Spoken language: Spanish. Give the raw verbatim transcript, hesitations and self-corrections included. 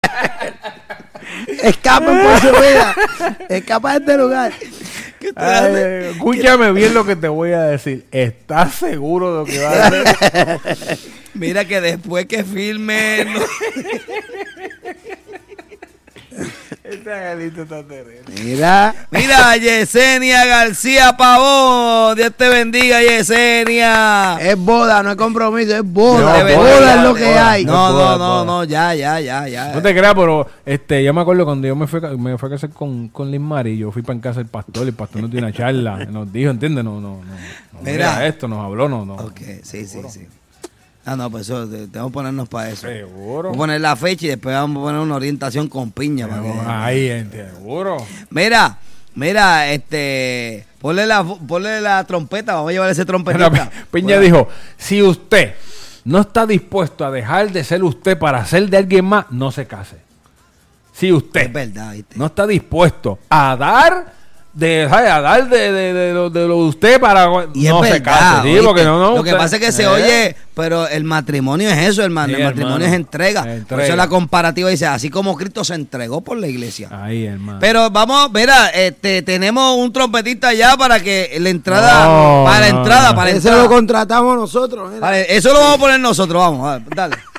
Escapen por su vida. Escapa de este lugar. Ay, escúchame bien lo que te voy a decir. ¿Estás seguro de lo que va a hacer? Mira que después que filme... No... Este angelito está terrible. Mira. Mira, Yesenia García Pavón. Dios te bendiga, Yesenia. Es boda, no es compromiso, es boda. No, boda, boda, es lo que boda. hay. No, boda, no, no, boda. no, ya, ya, ya, ya. No te creas, pero este, yo me acuerdo cuando yo me fui, me fui a casar con, con Liz Mari, yo fui para en casa del pastor, y el pastor nos dio una charla, nos dijo, ¿entiendes? No, no, no, no Mira. mira esto, nos habló, no, no. Ok, sí, sí, sí. Ah, no, pues eso, te- tenemos que ponernos para eso. Seguro. Vamos a poner la fecha y después vamos a poner una orientación con piña. para que- Ahí, gente, seguro. Mira, mira, este, ponle la, ponle la trompeta, vamos a llevar ese trompetita. Mira, Piña dijo, si usted no está dispuesto a dejar de ser usted para ser de alguien más, no se case. Si usted Es verdad, ¿viste? no está dispuesto a dar de, ¿sabe? a dar de, de, de, lo, de lo de usted para Y no es se verdad, case, sí, ¿oíste? porque no, no, Lo que usted- pasa es que se ¿Eh? oye, pero el matrimonio es eso, hermano. Sí, el matrimonio hermano. es entrega. Entrega. Por eso la comparativa dice, así como Cristo se entregó por la iglesia. Ahí, hermano. Pero vamos, mira, este, tenemos un trompetista ya para que la entrada, No, para la no, entrada, no. para la Eso entrada. lo contratamos nosotros. mira. Vale, eso lo vamos a poner nosotros, vamos, a ver, dale.